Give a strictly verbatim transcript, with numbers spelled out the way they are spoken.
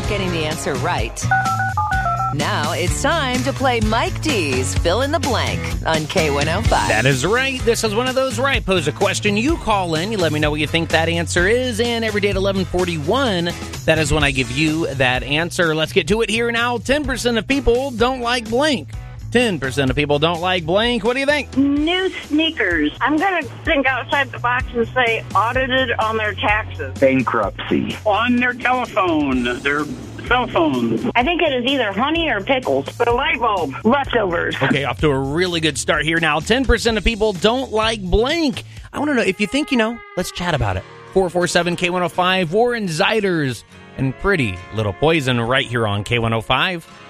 getting the answer right. Now it's time to play Mike D's Fill in the Blank on K one oh five. That is right. This is one of those where I pose a question. You call in. You let me know what you think that answer is. And every day at eleven forty-one, that is when I give you that answer. Let's get to it here now. ten percent of people don't like blank. ten percent of people don't like blank. What do you think? New sneakers. I'm going to think outside the box and say audited on their taxes. Bankruptcy. On their telephone, their cell phones. I think it is either honey or pickles. The light bulb. Leftovers. Okay, off to a really good start here now. ten percent of people don't like blank. I want to know, if you think you know, let's chat about it. four four seven K one oh five, Warren Ziders, and Pretty Little Poison right here on K one oh five.